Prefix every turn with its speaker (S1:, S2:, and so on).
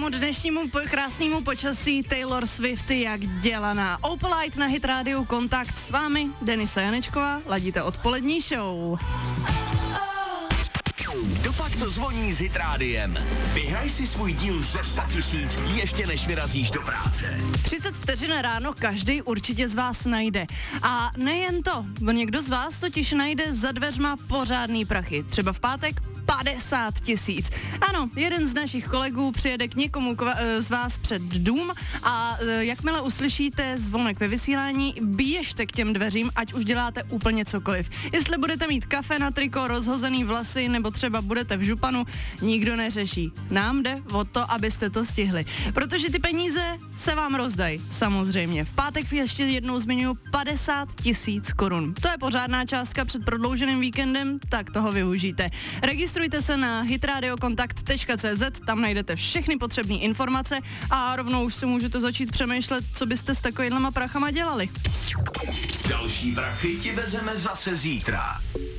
S1: tomu dnešnímu krásnému počasí Taylor Swift jak dělaná. Opalite na Hit Radio Kontakt s vámi, Denisa Janečková, ladíte odpolední show.
S2: Dopak to zvoní s Hit Rádiem. Vyhraj si svůj díl ze 100 000 ještě než vyrazíš do práce.
S1: 30 vteřin ráno každý určitě z vás najde. A nejen to, někdo z vás totiž najde za dveřma pořádný prachy. Třeba v pátek 50 000. Ano, jeden z našich kolegů přijede k někomu z vás před dům a jakmile uslyšíte zvonek ve vysílání, běžte k těm dveřím, ať už děláte úplně cokoliv. Jestli budete mít kafe na triko, rozhozený vlasy nebo třeba budete v županu, nikdo neřeší. Nám jde o to, abyste to stihli. Protože ty peníze se vám rozdají, samozřejmě. V pátek ještě jednou zmiňuji 50 000 korun. To je pořádná částka před prodlouženým víkendem, tak toho využijte. Registrujte se na hitradiokontakt.cz, tam najdete všechny potřebné informace a rovnou už si můžete začít přemýšlet, co byste s takovýhlema prachama dělali.
S2: Další prachy ti vezeme zase zítra.